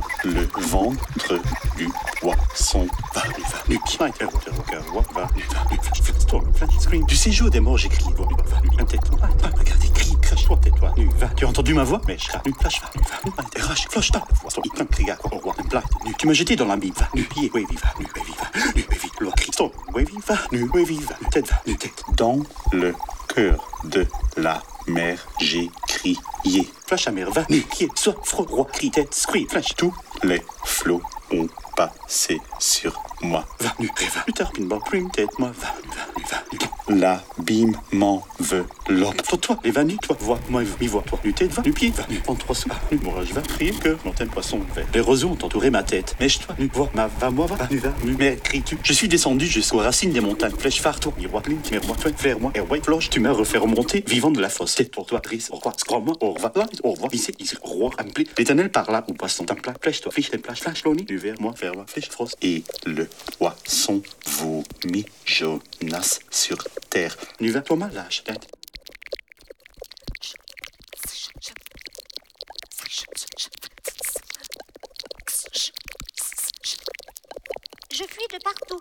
le ventre du poisson. Va, nu, qui va, scream. Du séjour des morts, j'écris. Un tête. Regardez, crie, crache-toi, tais-toi, nu, va. Tu as entendu ma voix? Mais je nu, flash, va, nu, va. Roche, floche, pas, poisson, il crie, au roi, un plat, nu. Tu m'as jeté dans l'ambi, va, nu, pied, wavy, va, nu, wavy, va, nu, wavy, loi, crie, stone, wavy, va, nu, wavy, va, tête, va, nu, tête. Dans le cœur de la mer, j'ai crié. Flash à mer, va, nu, pied, soit, froid, roi, crie, tête, scream, flash, tous les flots ont passé sur moi. Va, nu, va, nu, tarpine, prime, tête, moi, va, nu, l'abîme m'enveloppe. Pour toi, les vanus, toi, vois, moi, m'y vois, toi, nu, tête, va, nu, pied, va, nu, en trois sous, nu, mon rage, va, crier, cœur, montagne, poisson, vert. Les roseaux ont entouré ma tête, mèche-toi, nu, vois, ma, va, moi, va, nu, mais crie-tu. Je suis descendu jusqu'aux racines des montagnes, flèche, phare, toi, miroir, ligne, miroir, toi, vers moi, air, white, floche, tu m'as refait remonter, vivant de la fosse, tête pour toi, triste, au revoir, scrum-moi, au revoir, là, au revoir, ici, roi, ampli, l'éternel par là, ou poisson, d'un plat, flèche, toi, fiche, plage, flash, loni, du vers moi, flèche, frost, et le poisson vomit Jonas sur terre. Nu va, toi, malage, tête. Je fuis de partout.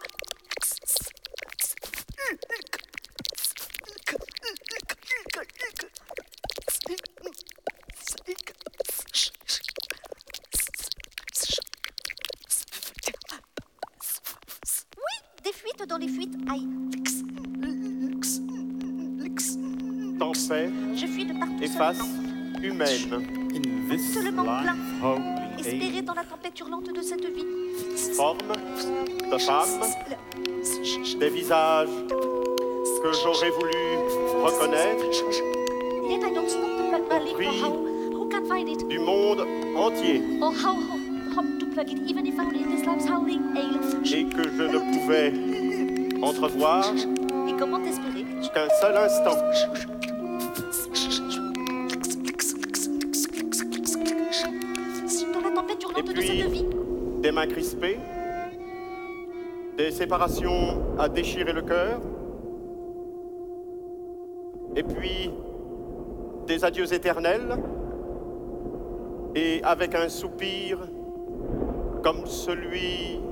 Oui, des fuites dans les fuites. Aïe. Tempête, Je fuis de partout. efface, seulement. humaine, Absolument plein. Espérer dans la tempête hurlante de cette vie. forme de femme, des visages que j'aurais voulu reconnaître, Yet I don't stop to plug my lip Oui. for who can find it? du monde entier, Or how to plug it even if only this life's howling ale. et que je ne pouvais entrevoir Et comment espérer? qu'un seul instant. Dans la tempête Et hurlante de puis, cette vie. des mains crispées, des séparations à déchirer le cœur, et puis des adieux éternels, et avec un soupir comme celui